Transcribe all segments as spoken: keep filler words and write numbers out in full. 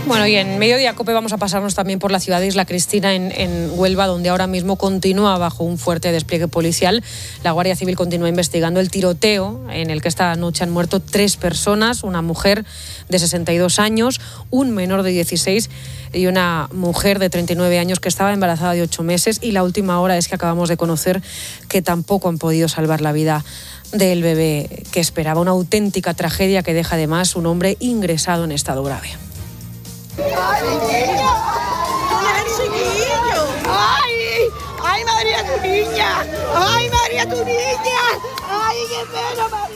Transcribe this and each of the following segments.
Bueno, y en Mediodía Cope vamos a pasarnos también por la ciudad de Isla Cristina, en, en Huelva, donde ahora mismo continúa bajo un fuerte despliegue policial. La Guardia Civil continúa investigando el tiroteo en el que esta noche han muerto tres personas, una mujer de sesenta y dos años, un menor de dieciséis y una mujer de treinta y nueve años que estaba embarazada de ocho meses. Y la última hora es que acabamos de conocer que tampoco han podido salvar la vida del bebé que esperaba. Una auténtica tragedia que deja además un hombre ingresado en estado grave. ¡Ay, niño! ¡Ay, chiquillo! ¡Ay! ¡Ay, María, tu niña! ¡Ay, María, tu niña! ¡Ay, qué pena, María!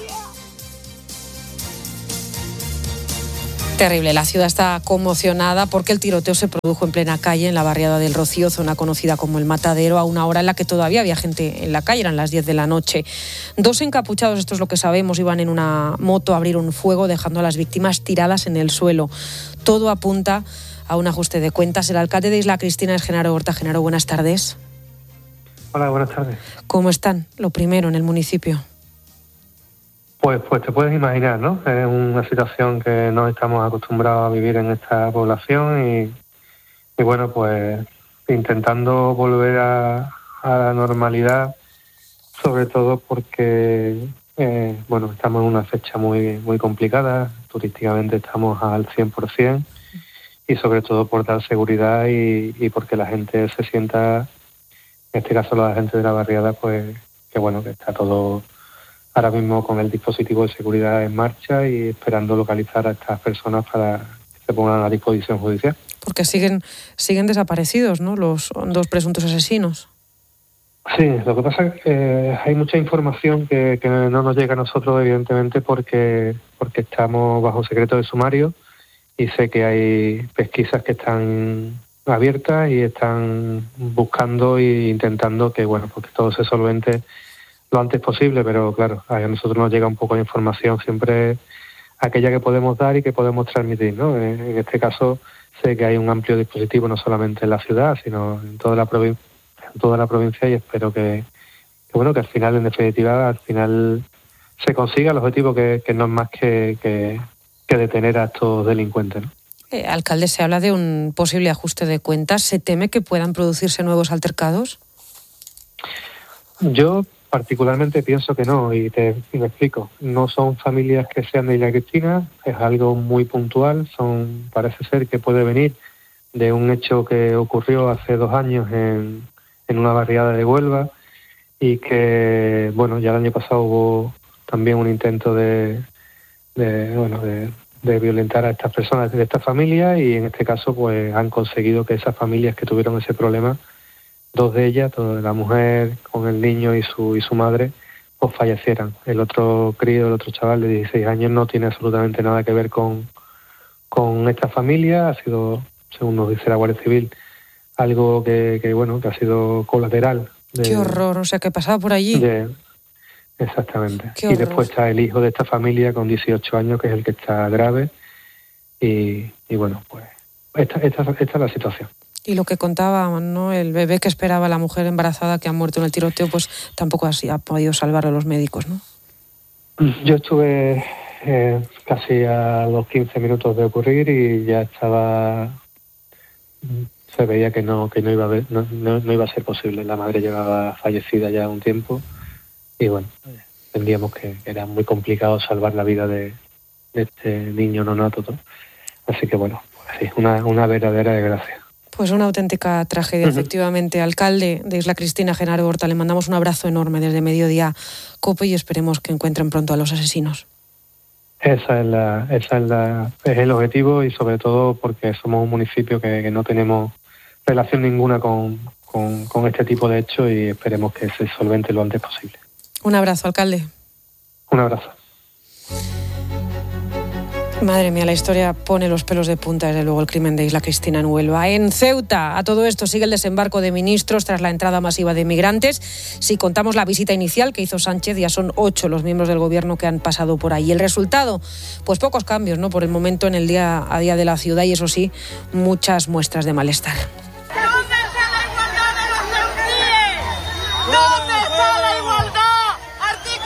Terrible, la ciudad está conmocionada porque el tiroteo se produjo en plena calle, en la barriada del Rocío, zona conocida como el Matadero, a una hora en la que todavía había gente en la calle, eran las diez de la noche. Dos encapuchados, esto es lo que sabemos, iban en una moto a abrir un fuego dejando a las víctimas tiradas en el suelo. Todo apunta a un ajuste de cuentas. El alcalde de Isla Cristina es Genaro Horta. Genaro, buenas tardes. Hola, buenas tardes. ¿Cómo están? Lo primero, en el municipio. Pues, pues te puedes imaginar, ¿no? Es una situación que no estamos acostumbrados a vivir en esta población y, y bueno, pues intentando volver a, a la normalidad, sobre todo porque, eh, bueno, estamos en una fecha muy, muy complicada, turísticamente estamos al cien por ciento y sobre todo por dar seguridad y, y porque la gente se sienta, en este caso la gente de la barriada, pues que bueno, que está todo ahora mismo con el dispositivo de seguridad en marcha y esperando localizar a estas personas para que se pongan a disposición judicial. Porque siguen siguen desaparecidos, ¿no?, los dos presuntos asesinos. Sí, lo que pasa es que hay mucha información que, que no nos llega a nosotros, evidentemente, porque, porque estamos bajo secreto de sumario y sé que hay pesquisas que están abiertas y están buscando e intentando que, bueno, porque todo se solvente lo antes posible, pero claro, a nosotros nos llega un poco de información siempre aquella que podemos dar y que podemos transmitir, ¿no? En este caso sé que hay un amplio dispositivo no solamente en la ciudad, sino en toda la provincia, en toda la provincia y espero que, que bueno, que al final, en definitiva, al final se consiga el objetivo que, que no es más que, que, que detener a estos delincuentes, ¿no? Eh, alcalde, se habla de un posible ajuste de cuentas. ¿Se teme que puedan producirse nuevos altercados? Yo particularmente pienso que no, y te y me explico. No son familias que sean de Isla Cristina, es algo muy puntual. Son, parece ser que puede venir de un hecho que ocurrió hace dos años en, en una barriada de Huelva y que, bueno, ya el año pasado hubo también un intento de, de bueno, de, de violentar a estas personas de esta familia y en este caso pues han conseguido que esas familias que tuvieron ese problema, dos de ellas, la mujer con el niño y su y su madre, pues fallecieran. El otro crío, el otro chaval de dieciséis años no tiene absolutamente nada que ver con, con esta familia. Ha sido, según nos dice la Guardia Civil, algo que, que bueno, que ha sido colateral. De, ¡Qué horror! O sea, que pasaba por allí. De, exactamente. Y después está el hijo de esta familia con dieciocho años, que es el que está grave. Y, y bueno, pues esta, esta, esta es la situación. Y lo que contaba, ¿no?, el bebé que esperaba la mujer embarazada que ha muerto en el tiroteo, pues tampoco así ha podido salvarlo a los médicos, ¿no? Yo estuve eh, casi a los quince minutos de ocurrir y ya estaba, se veía que no que no iba a ver, no, no, no iba a ser posible. La madre llevaba fallecida ya un tiempo y bueno, entendíamos que era muy complicado salvar la vida de, de este niño nonato, ¿no? Así que bueno, pues sí, una, una verdadera desgracia. Pues una auténtica tragedia, uh-huh. Efectivamente. Alcalde de Isla Cristina, Genaro Horta, le mandamos un abrazo enorme desde Mediodía Cope y esperemos que encuentren pronto a los asesinos. Esa es la, esa es la, es el objetivo y sobre todo porque somos un municipio que, que no tenemos relación ninguna con, con, con este tipo de hechos y esperemos que se solvente lo antes posible. Un abrazo, alcalde. Un abrazo. Madre mía, la historia pone los pelos de punta, desde luego, el crimen de Isla Cristina en Huelva. En Ceuta, a todo esto sigue el desembarco de ministros tras la entrada masiva de migrantes. Si contamos la visita inicial que hizo Sánchez, ya son ocho los miembros del gobierno que han pasado por ahí. El resultado, pues pocos cambios, ¿no?, por el momento en el día a día de la ciudad y eso sí, muchas muestras de malestar. ¿Dónde está la igualdad de los ceutíes? ¿Dónde está la igualdad? Artículo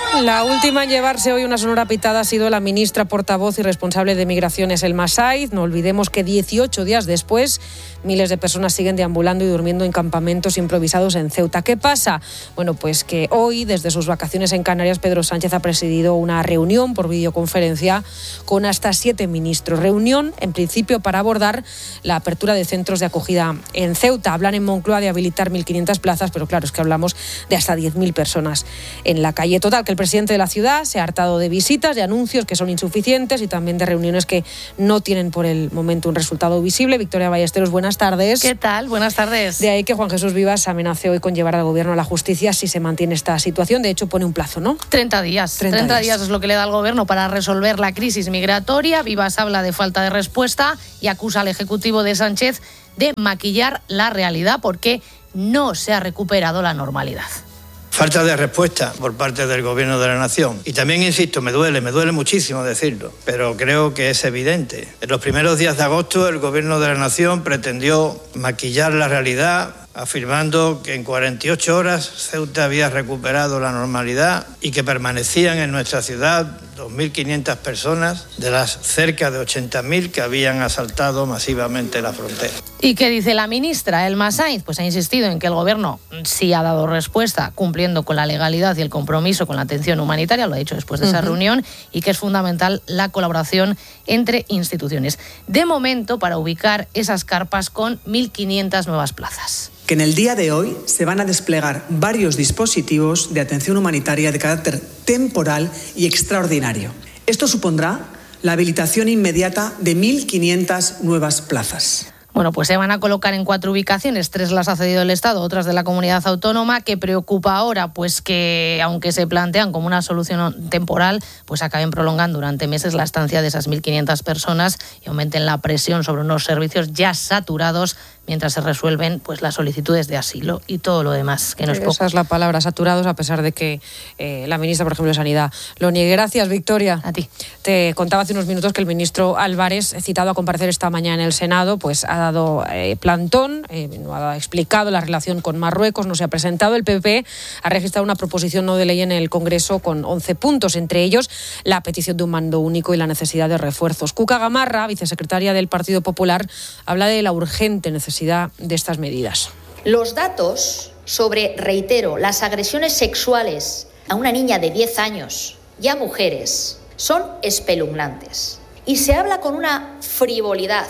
La última en llevarse hoy una sonora pitada ha sido la ministra portavoz y responsable de Migraciones, Elma Saiz. No olvidemos que dieciocho días después, miles de personas siguen deambulando y durmiendo en campamentos improvisados en Ceuta. ¿Qué pasa? Bueno, pues que hoy, desde sus vacaciones en Canarias, Pedro Sánchez ha presidido una reunión por videoconferencia con hasta siete ministros. Reunión, en principio, para abordar la apertura de centros de acogida en Ceuta. Hablan en Moncloa de habilitar mil quinientas plazas, pero claro, es que hablamos de hasta diez mil personas en la calle. Total, que el presidente de la ciudad se ha hartado de visitas, de anuncios que son insuficientes y también de reuniones que no tienen por el momento un resultado visible. Victoria Ballesteros, buenas tardes. ¿Qué tal? Buenas tardes. De ahí que Juan Jesús Vivas amenace hoy con llevar al gobierno a la justicia si se mantiene esta situación. De hecho, pone un plazo, ¿no? treinta días. treinta días es lo que le da al gobierno para resolver la crisis migratoria. Vivas habla de falta de respuesta y acusa al Ejecutivo de Sánchez de maquillar la realidad porque no se ha recuperado la normalidad. Falta de respuesta por parte del Gobierno de la Nación. Y también, insisto, me duele, me duele muchísimo decirlo, pero creo que es evidente. En los primeros días de agosto, el Gobierno de la Nación pretendió maquillar la realidad, afirmando que en cuarenta y ocho horas Ceuta había recuperado la normalidad y que permanecían en nuestra ciudad dos mil quinientas personas de las cerca de ochenta mil que habían asaltado masivamente la frontera. ¿Y qué dice la ministra Elma Saiz? Pues ha insistido en que el gobierno sí ha dado respuesta cumpliendo con la legalidad y el compromiso con la atención humanitaria, lo ha dicho después de esa uh-huh. reunión, y que es fundamental la colaboración entre instituciones. De momento, para ubicar esas carpas con mil quinientas nuevas plazas. Que en el día de hoy se van a desplegar varios dispositivos de atención humanitaria de carácter temporal y extraordinario. Esto supondrá la habilitación inmediata de mil quinientas nuevas plazas. Bueno, pues se van a colocar en cuatro ubicaciones, tres las ha cedido el Estado, otras de la comunidad autónoma. ¿Qué preocupa ahora? Pues que, aunque se plantean como una solución temporal, pues acaben prolongando durante meses la estancia de esas mil quinientas personas y aumenten la presión sobre unos servicios ya saturados mientras se resuelven pues las solicitudes de asilo y todo lo demás, que no es poco. Esa es la palabra, saturados, a pesar de que eh, la ministra, por ejemplo, de Sanidad lo niegue. Gracias, Victoria. A ti. Te contaba hace unos minutos que el ministro Álvarez, citado a comparecer esta mañana en el Senado, pues ha dado eh, plantón, eh, no ha explicado la relación con Marruecos, no se ha presentado. El P P ha registrado una proposición no de ley en el Congreso con once puntos, entre ellos la petición de un mando único y la necesidad de refuerzos. Cuca Gamarra, vicesecretaria del Partido Popular, habla de la urgente necesidad de estas medidas. Los datos sobre, reitero, las agresiones sexuales a una niña de diez años y a mujeres son espeluznantes. Y se habla con una frivolidad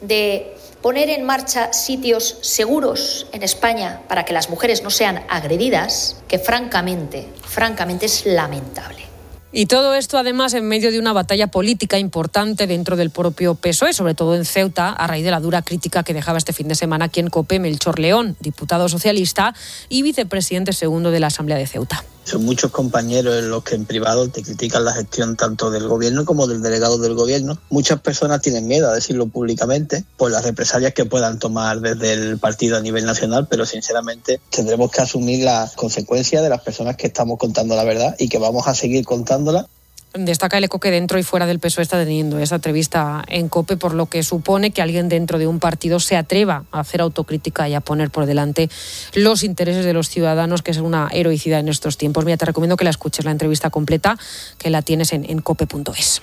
de poner en marcha sitios seguros en España para que las mujeres no sean agredidas, que francamente, francamente es lamentable. Y todo esto, además, en medio de una batalla política importante dentro del propio P S O E, sobre todo en Ceuta, a raíz de la dura crítica que dejaba este fin de semana aquí en COPE Melchor León, diputado socialista y vicepresidente segundo de la Asamblea de Ceuta. Son muchos compañeros los que en privado te critican la gestión tanto del gobierno como del delegado del gobierno. Muchas personas tienen miedo a decirlo públicamente por las represalias que puedan tomar desde el partido a nivel nacional, pero sinceramente tendremos que asumir las consecuencias de las personas que estamos contando la verdad y que vamos a seguir contándola. Destaca el eco que dentro y fuera del P S O E está teniendo esa entrevista en COPE, por lo que supone que alguien dentro de un partido se atreva a hacer autocrítica y a poner por delante los intereses de los ciudadanos, que es una heroicidad en estos tiempos. Mira, te recomiendo que la escuches, la entrevista completa, que la tienes en, en cope punto es.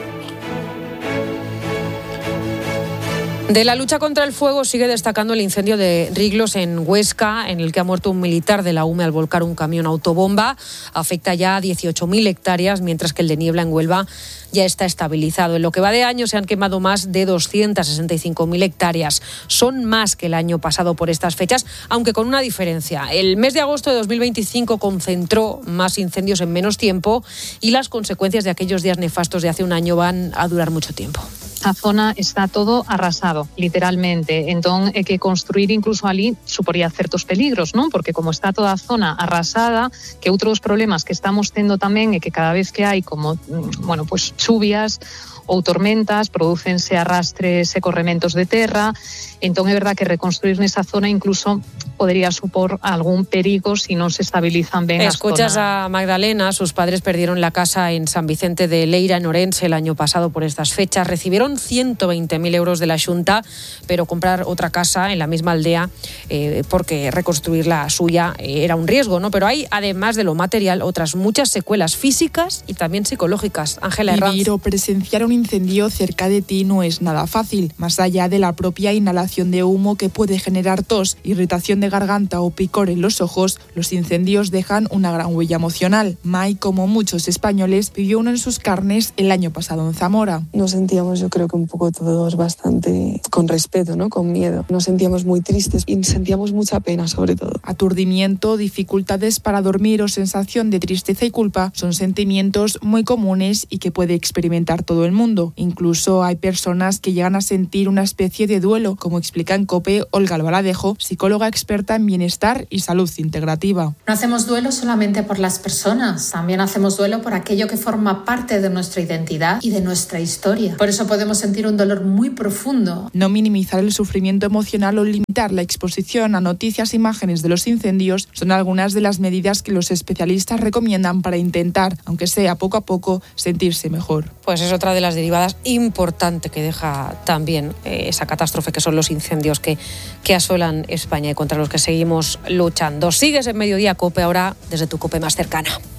De la lucha contra el fuego sigue destacando el incendio de Riglos en Huesca, en el que ha muerto un militar de la U M E al volcar un camión autobomba. Afecta ya a dieciocho mil hectáreas, mientras que el de Niebla en Huelva ya está estabilizado. En lo que va de año se han quemado más de doscientas sesenta y cinco mil hectáreas. Son más que el año pasado por estas fechas, aunque con una diferencia. El mes de agosto de dos mil veinticinco concentró más incendios en menos tiempo y las consecuencias de aquellos días nefastos de hace un año van a durar mucho tiempo. A zona está todo arrasado, literalmente. Entón, é que construir incluso ali suporía certos peligros, non? Porque como está toda a zona arrasada, que outros problemas que estamos tendo tamén é que cada vez que hai como, bueno, pues chuvias ou tormentas, prodúcense arrastres e corrementos de terra. Entón é verdad que reconstruir nesa zona incluso podría supor algún perigo si non se estabilizan ben as zonas. Escuchas a Magdalena, sus padres perdieron la casa en San Vicente de Leira, en Orense, el año pasado por estas fechas. Recibieron ciento veinte mil euros de la Xunta, pero comprar otra casa en la misma aldea, eh, porque reconstruir la suya eh, era un riesgo, ¿no? Pero hay, además de lo material, otras muchas secuelas físicas y también psicológicas. Ángela Herranz. Vivir o presenciar un incendio cerca de ti no es nada fácil, más allá de la propia inhalación de humo que puede generar tos, irritación de garganta o picor en los ojos. Los incendios dejan una gran huella emocional. Mai, como muchos españoles, vivió uno en sus carnes el año pasado en Zamora. Nos sentíamos, yo creo que un poco todos bastante con respeto, ¿no? Con miedo. Nos sentíamos muy tristes y sentíamos mucha pena, sobre todo. Aturdimiento, dificultades para dormir o sensación de tristeza y culpa son sentimientos muy comunes y que puede experimentar todo el mundo. Incluso hay personas que llegan a sentir una especie de duelo, como explica en COPE Olga Albaladejo, psicóloga experta en bienestar y salud integrativa. No hacemos duelo solamente por las personas, también hacemos duelo por aquello que forma parte de nuestra identidad y de nuestra historia. Por eso podemos sentir un dolor muy profundo. No minimizar el sufrimiento emocional o limitar la exposición a noticias e imágenes de los incendios son algunas de las medidas que los especialistas recomiendan para intentar, aunque sea poco a poco, sentirse mejor. Pues es otra de las derivadas importante que deja también eh, esa catástrofe que son los incendios que, que asolan España y contra los que seguimos luchando. Sigues en Mediodía COPE, ahora desde tu COPE más cercana.